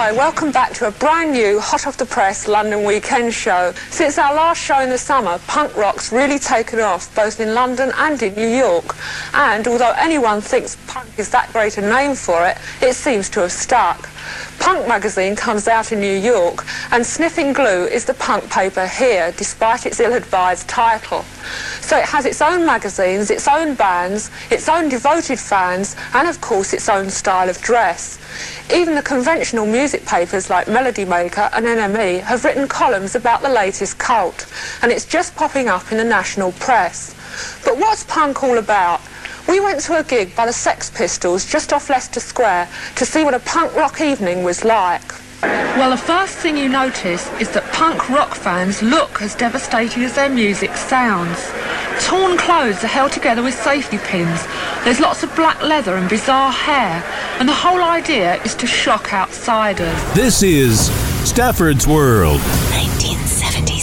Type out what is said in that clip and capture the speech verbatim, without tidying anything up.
Hi, welcome back to a brand new, hot off the press London Weekend show. Since our last show in the summer, punk rock's really taken off, both in London and in New York. And although anyone thinks punk is that great a name for it, it seems to have stuck. Punk magazine comes out in New York, and Sniffing Glue is the punk paper here, despite its ill-advised title. So it has its own magazines, its own bands, its own devoted fans, and of course its own style of dress. Even the conventional music papers like Melody Maker and N M E have written columns about the latest cult, and it's just popping up in the national press. But what's punk all about? We went to a gig by the Sex Pistols just off Leicester Square to see what a punk rock evening was like. Well, the first thing you notice is that punk rock fans look as devastated as their music sounds. Torn clothes are held together with safety pins. There's lots of black leather and bizarre hair, and the whole idea is to shock outsiders. This is Stafford's World.